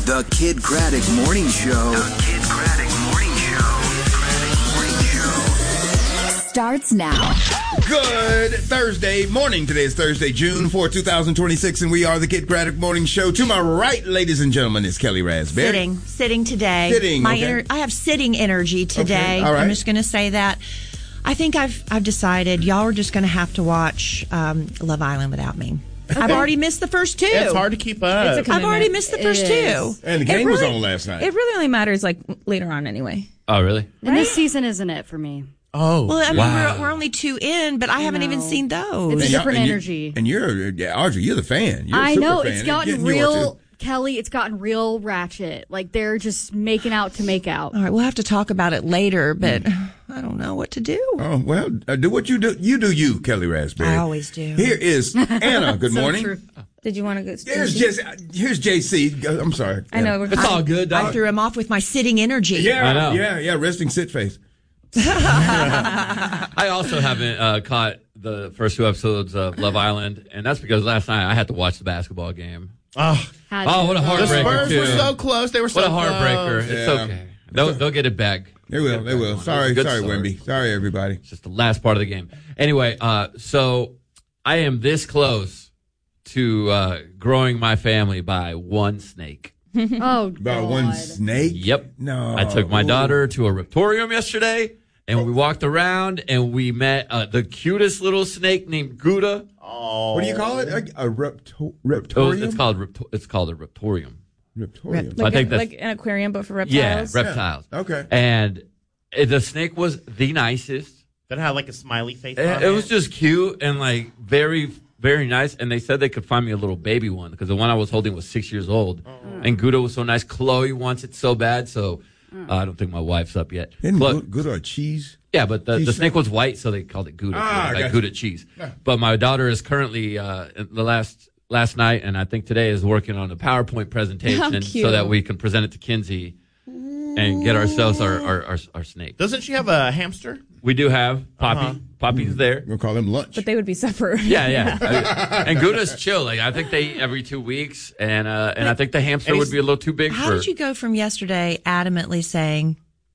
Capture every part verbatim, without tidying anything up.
The Kid Craddock Morning Show. The Kid Craddock Morning Show. Craddock Morning Show. Starts now. Good Thursday morning. Today is Thursday, June fourth, twenty twenty-six, and we are the Kid Craddock Morning Show. To my right, ladies and gentlemen, is Kelly Raspberry. Sitting. Sitting today. Sitting, My okay. ener- I have sitting energy today. Okay, all right. I'm just going to say that. I think I've I've decided y'all are just going to have to watch um, Love Island without me. I've already missed the first two. It's hard to keep up. It's a I've already missed the It first is. two. And the It game was really- on last night. It really only matters like later on anyway. Oh, really? And this season isn't it for me. Oh, Well, I mean, Wow. we're, we're only two in, but I haven't even know. seen those. It's And a y'all- different and you- energy. And you're, yeah, Audrey, you're the fan. You're a I super know. fan. It's Yeah, gotten you are real, too. Kelly, it's gotten real ratchet. Like, they're just making out to make out. All right, we'll have to talk about it later, but I don't know what to do. Oh, well, uh, do what you do. You do you, Kelly Raspberry. I always do. Here is Anna. Good So morning. true. Did you want to go? Here's Jesse, here's J C. I'm sorry. I know. We're It's all good, I dog. threw him off with my sitting energy. Yeah, I know. yeah, yeah. Resting sit face. I also haven't uh, caught the first two episodes of Love Island, and that's because last night I had to watch the basketball game. oh. Had Oh, what a The heartbreaker, Spurs too. were so close. They were so What a heartbreaker. close. It's Yeah. okay. They'll, they'll get it back. They will. They will. Sorry, Good sorry, story. Wemby. Sorry, everybody. It's just the last part of the game. Anyway, uh, so I am this close to uh, growing my family by one snake. Oh, About God. one snake. Yep. No. I took my Ooh. daughter to a reptorium yesterday, and we walked around, and we met uh, the cutest little snake named Gouda. Oh. What do you call it? A, a repto- It was- reptorium. it's called repto- it's called a reptorium. reptorium. like, I think a- that's- like an aquarium, but for reptiles. Yeah, reptiles. Okay. And uh, the snake was the nicest. That had like a smiley face It, on it was just cute and like very, very nice. And they said they could find me a little baby one because the one I was holding was six years old. And Gouda was so nice. Chloe wants it so bad, so uh, I don't think my wife's up yet. Isn't Chlo- good, good or cheese? yeah, but the, the Cheese snake was white, so they called it Gouda, Ah, like gotcha. Gouda cheese. But my daughter is currently uh, in the last last night, and I think today is working on a PowerPoint presentation cute. so that we can present it to Kinsey and get ourselves our our, our, our snake. Doesn't she have a hamster? We do have Poppy. Uh-huh. Poppy's there. We'll call them lunch. But they would be separate. Yeah, yeah. I- and Gouda's chill. Like I think they eat every two weeks, and uh, and I think the hamster And would he's- be a little too big How for. did you go from yesterday adamantly saying,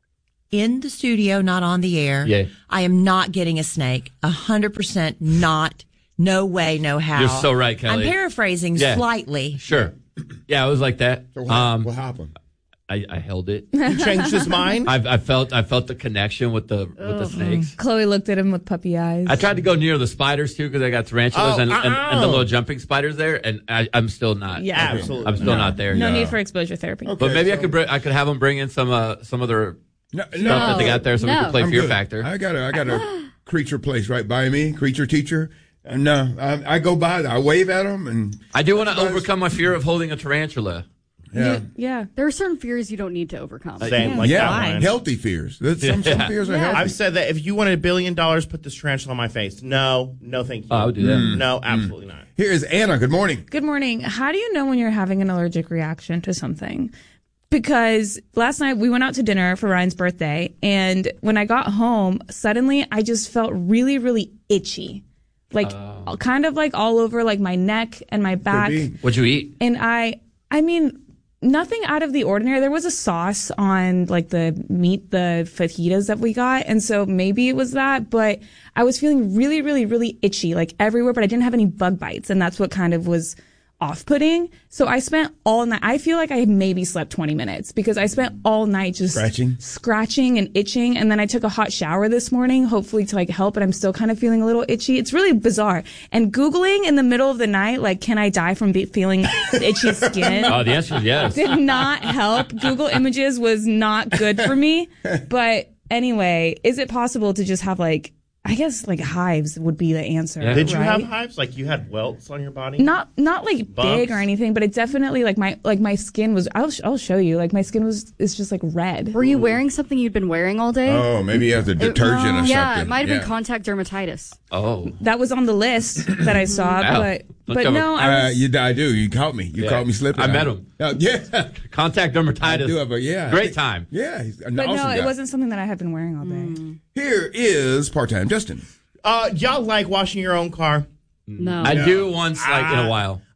in the studio, not on the air, Yeah. I am not getting a snake, a hundred percent not, no way, no how. You're so right, Kelly. I'm paraphrasing Yeah. slightly. Sure. Yeah, it was like that. So what, Um, what happened? I, I held it. He changed his mind. I, I felt I felt the connection with the with the snakes. Chloe looked at him with puppy eyes. I tried to go near the spiders too because I got tarantulas Oh, and, and, and the uh-uh. little jumping spiders there, and I, I'm still not. Yeah. Absolutely I'm still not. not there. no yet. need for exposure therapy. Okay, But maybe I so- could bring, I could have them bring in some uh, some other No, stuff no. that they got there so we No. could play I'm Fear good. Factor. I got a, I got a creature place right by me, creature teacher. And no, I, I go by, I wave at them, and I do want to Sometimes- overcome my fear of holding a tarantula. yeah, Yeah. There are certain fears you don't need to overcome. Same, like yeah, that one. healthy fears. There's Some, some Yeah. fears are Yeah. healthy. I've said that if you wanted a billion dollars, put this tarantula on my face. No, no, thank you. Oh, I would do that. Mm. No, absolutely not. Here is Anna. Good morning. Good morning. How do you know when you're having an allergic reaction to something? Because last night we went out to dinner for Ryan's birthday, and when I got home, suddenly I just felt really, really itchy. Like, kind of like all over like my neck and my back. be. What'd you eat? And I, I mean, nothing out of the ordinary. There was a sauce on like the meat, the fajitas that we got. And so maybe it was that, but I was feeling really, really, really itchy, like everywhere, but I didn't have any bug bites. And that's what kind of was off-putting. So I spent all night, I feel like I maybe slept twenty minutes because I spent all night just Scratching? scratching and itching. And then I took a hot shower this morning, hopefully to like help, but I'm still kind of feeling a little itchy. It's really bizarre. And Googling in the middle of the night, like, can I die from be- feeling itchy skin? Oh, the answer is yes. Did not help. Google Images was not good for me. But anyway, is it possible to just have like, I guess like hives would be the answer. Yeah. Did you right? have hives? Like you had welts on your body? Not not like big Bumps? or anything, but it definitely like my like my skin was. I'll sh- I'll show you. Like my skin was is just like red. Were you wearing something you'd been wearing all day? Oh, maybe you have the detergent or yeah, something. it might have Yeah. been contact dermatitis. Oh. That was on the list that I saw, Ow. but Look but up- no, I Uh, was, you, I do. You caught me. You Yeah. caught me slipping. I met him. Uh, yeah. Contact dermatitis. I do have a, yeah. Great time. Yeah. He's an but awesome no, guy. it wasn't something that I had been wearing all day. Here is part-time Justin. Uh, y'all like washing your own car? No. I do once, like in a while.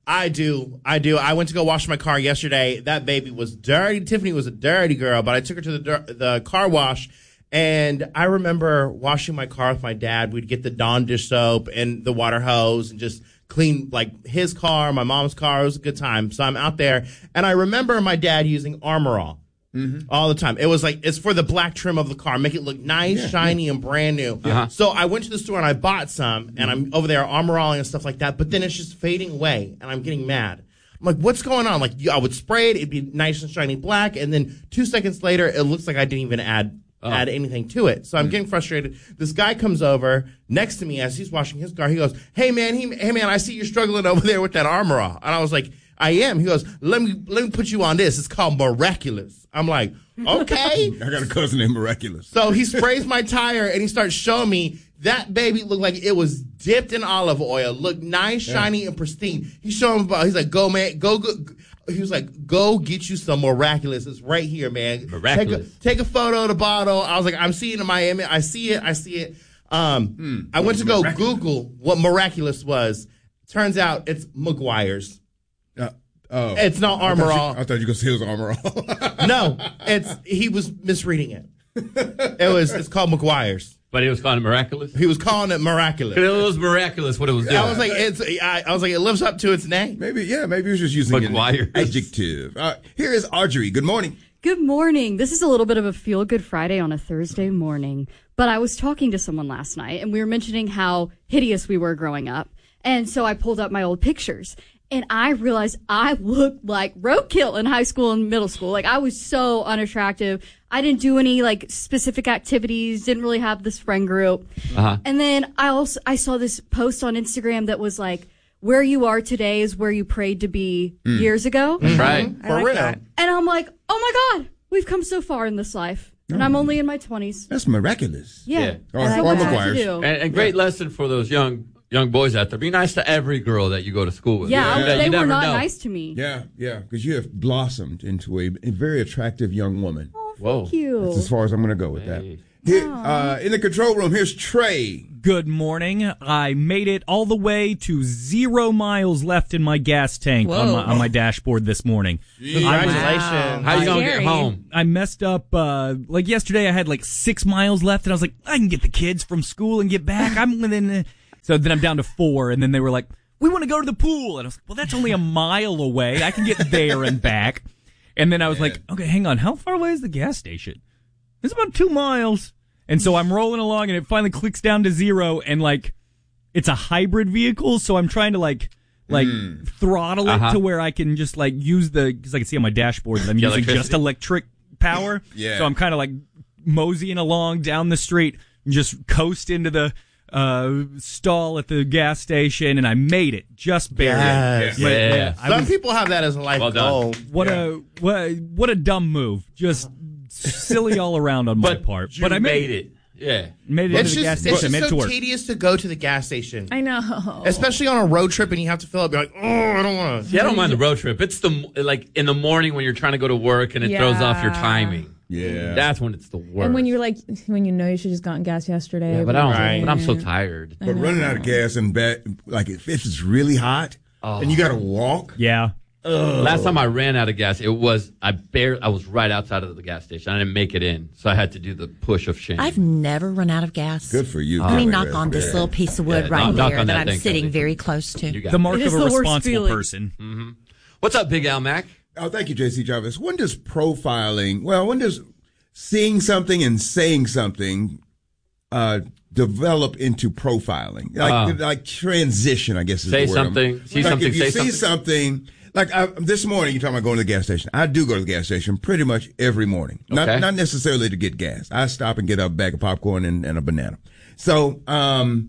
I do. I do. I went to go wash my car yesterday. That baby was dirty. Tiffany was a dirty girl, but I took her to the dir- the car wash, and I remember washing my car with my dad. We'd get the Dawn dish soap and the water hose and just clean like his car, my mom's car. It was a good time. So I'm out there, and I remember my dad using Armor All. Mm-hmm. All the time. It was like, it's for the black trim of the car. Make it look nice, yeah, shiny, yeah. and brand new. Uh-huh. So I went to the store and I bought some, and I'm over there Armor All and stuff like that, but then it's just fading away, and I'm getting mad. I'm like, what's going on? Like, I would spray it, it'd be nice and shiny black, and then two seconds later, it looks like I didn't even add oh. add anything to it. So I'm mm-hmm. getting frustrated. This guy comes over next to me as he's washing his car. He goes, hey, man, he, hey, man, I see you're struggling over there with that Armor All. And I was like, I am. He goes, let me let me put you on this. It's called Miraculous. I'm like, okay. I got a cousin named Miraculous. So he sprays my tire and he starts showing me that baby looked like it was dipped in olive oil, looked nice, shiny, yeah. and pristine. He's showing me about. He's like, go man, go go. He was like, go get you some Miraculous. It's right here, man. Miraculous. Take a, take a photo of the bottle. I was like, I'm seeing it in Miami. I see it. I see it. Um, hmm. I went to go Miraculous. Google what Miraculous was. Turns out it's McGuire's. Uh, oh. It's not Armor All. I thought you were going to say it was Armor All. No, it's he was misreading it. It was it's called McGuire's. But he was calling it Miraculous? He was calling it Miraculous. It was miraculous what it was doing. I was like, it's. I, I was like, it lives up to its name. Maybe, yeah, maybe he was just using McGuire's. an adjective. Uh, here is Audrey. Good morning. Good morning. This is a little bit of a feel-good Friday on a Thursday morning. But I was talking to someone last night, and we were mentioning how hideous we were growing up. And so I pulled up my old pictures. And I realized I looked like roadkill in high school and middle school. Like, I was so unattractive. I didn't do any, like, specific activities, didn't really have this friend group. Uh-huh. And then I also, I saw this post on Instagram that was like, where you are today is where you prayed to be mm. years ago. That's right. I For like real. That. And I'm like, oh my God, we've come so far in this life. And mm. I'm only in my twenties. That's miraculous. Yeah. yeah. Or, so or McGuire's. And, and great yeah. lesson for those young young boys out there. Be nice to every girl that you go to school with. Yeah, yeah. they you were not know. nice to me. Yeah, yeah, because you have blossomed into a, a very attractive young woman. Oh, Whoa. Thank you. That's as far as I'm going to go with hey. that. Here, uh, in the control room, here's Trey. Good morning. I made it all the way to zero miles left in my gas tank on my, on my dashboard this morning. Congratulations. Wow. How you going to get home? I messed up. Uh, like yesterday, I had like six miles left, and I was like, I can get the kids from school and get back. I'm within... Uh, So then I'm down to four, and then they were like, we want to go to the pool. And I was like, well, that's only a mile away. I can get there and back. And then I was like, okay, hang on. How far away is the gas station? It's about two miles. And so I'm rolling along, and it finally clicks down to zero, and, like, it's a hybrid vehicle, so I'm trying to, like, like mm. throttle it uh-huh. to where I can just, like, use the, because I can see on my dashboard that I'm using just electric power. Yeah. So I'm kind of, like, moseying along down the street and just coast into the... Uh, stall at the gas station, and I made it just barely. Yes. Yeah, yeah, yeah. Some was, people have that as a life well goal. What yeah. a what what a dumb move! Just silly all around on my but part. You but I made, made it. Yeah, made it it's to the just, gas station. It's just I made it so to work. tedious to go to the gas station. I know, especially on a road trip, and you have to fill up. You're like, oh, I don't want to. Yeah, I don't mind the road trip. It's the like in the morning when you're trying to go to work, and it yeah. throws off your timing. Yeah, that's when it's the worst. And when you're like, when you know you should just gotten gas yesterday. Yeah, but I don't. Right. But I'm so tired. But running out of gas and bad, like if it's really hot oh. and you got to walk. Yeah. Ugh. Last time I ran out of gas, it was I barely. I was right outside of the gas station. I didn't make it in, so I had to do the push of shame. I've never run out of gas. Good for you. Let me knock on this little piece of wood yeah, right knock, here knock that, that I'm sitting Kelly. very close to. The mark it of a responsible feeling. person. Mm-hmm. What's up, Big Al Mac? Oh, thank you, J C Jarvis. When does profiling? Well, when does seeing something and saying something uh, develop into profiling? Like, uh, like transition, I guess is say the word. Something, I'm, see like something. If you say see something. something, like I, this morning, you're talking about going to the gas station. I do go to the gas station pretty much every morning. Okay. Not not necessarily to get gas. I stop and get a bag of popcorn and, and a banana. So um,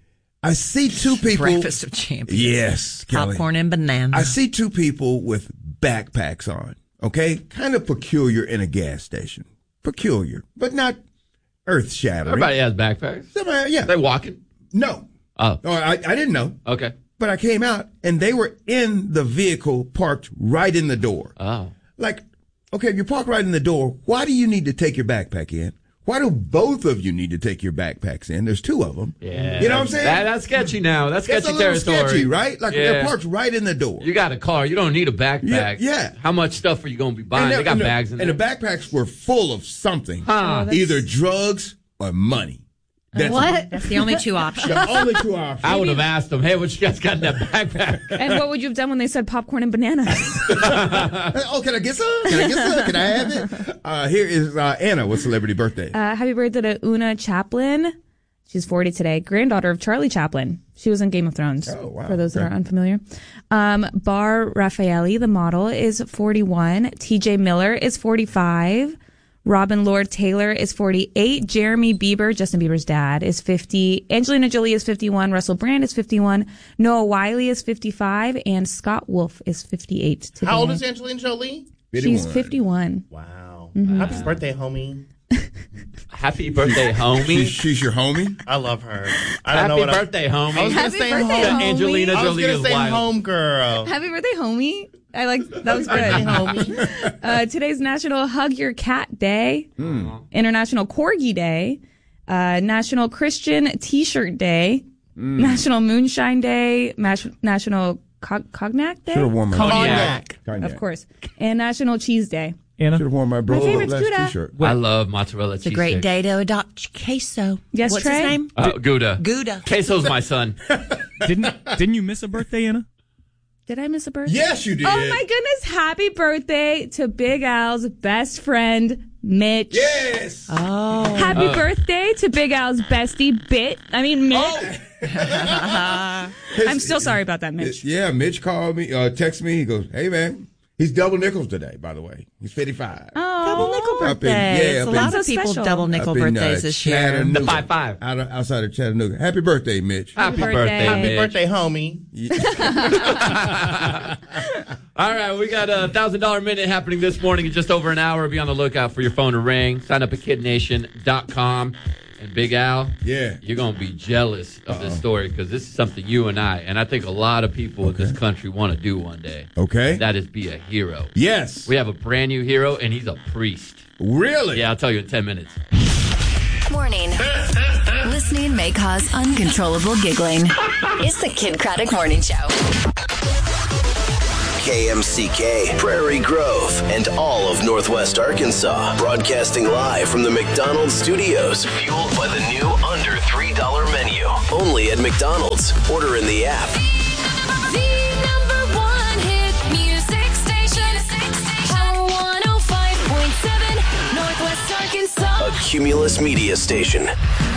I see two people. Breakfast of champions. Yes, Kelly. Popcorn and banana. I see two people with backpacks on. Okay, kind of peculiar in a gas station. Peculiar, but not earth-shattering. Everybody has backpacks. Somebody, yeah. They walking? No. Oh. Oh, I, I didn't know. Okay. But I came out, and they were in the vehicle parked right in the door. Oh. Like, okay, if you park right in the door, why do you need to take your backpack in? Why do both of you need to take your backpacks in? There's two of them. Yeah. You know what I'm saying? That, that's sketchy now. That's sketchy That's a little territory. sketchy, right? Like Yeah. they're parked right in the door. You got a car. You don't need a backpack. Yeah, yeah. How much stuff are you going to be buying? And They got and the, bags in and there. the backpacks were full of something. Huh. Oh, Either drugs or money. That's What? That's the only two options. the only two options. I would have asked them, hey, what you guys got in that backpack? And what would you have done when they said popcorn and bananas? Oh, can I get some? Can I get some? Can I have it? Uh, here is uh, Anna with celebrity birthday. Uh, happy birthday to Una Chaplin. She's forty today. Granddaughter of Charlie Chaplin. She was in Game of Thrones. Oh, wow. For those that Okay. are unfamiliar. Um, Bar Raffaelli, the model, is forty-one. T J Miller is forty-five. Robin Lord Taylor is forty-eight. Jeremy Bieber, Justin Bieber's dad, is fifty. Angelina Jolie is fifty-one. Russell Brand is fifty-one. Noah Wiley is fifty-five. And Scott Wolf is fifty-eight today. How old is Angelina Jolie? She's fifty-one. Wow. Mm-hmm. Happy birthday, homie. Happy birthday, homie. She's, she's your homie? I love her. I don't Happy know what I- birthday, homie. I was gonna Happy say birthday, home. homie. Angelina I was Jolie gonna is say wild. home girl. Happy birthday, homie. I like that was good. homie. Uh, today's National Hug Your Cat Day, International Corgi Day, uh, National Christian T-Shirt Day, National Moonshine Day, Mas- National Co- Cognac Day, Should have worn my Cognac. Cognac. of course, and National Cheese Day. Anna? Should have worn my brother's favorite's last Gouda. T-shirt. I love mozzarella It's a cheese. great sticks. day to adopt queso. Yes, What's Trey? his name? Uh, Gouda. Gouda. Queso's my son. Didn't didn't you miss a birthday, Anna? Did I miss a birthday? Yes, you did. Oh my goodness! Happy birthday to Big Al's best friend, Mitch. Yes. Oh. Happy birthday to Big Al's bestie, Bit. I mean, Mitch. Oh. I'm still sorry about that, Mitch. Yeah, Mitch called me, uh, texted me. He goes, hey, man. He's double nickels today, by the way. He's fifty-five. Oh, Double nickel Up in- birthdays. yeah, a up lot in- of people So double nickel Up in, uh, birthdays this year. Chattanooga. The five five. Out of, outside of Chattanooga. Happy birthday, Mitch. Happy birthday. birthday, Happy Mitch. Birthday, homie. All right, we got a thousand dollar minute happening this morning in just over an hour. Be on the lookout for your phone to ring. Sign up at kid nation dot com. And Big Al, Yeah. you're gonna be jealous of this story because this is something you and I, and I think a lot of people in this country want to do one day. Okay. That is be a hero. Yes. We have a brand new hero, and he's a priest. Really? Yeah, I'll tell you in ten minutes. Morning. Listening may cause uncontrollable giggling. It's the Kid Craddock Morning Show. K M C K, Prairie Grove, and all of Northwest Arkansas. Broadcasting live from the McDonald's studios. Fueled by the new under three dollar menu. Only at McDonald's. Order in the app. The number one hit music station. Power one oh five point seven, Northwest Arkansas. A Cumulus Media Station.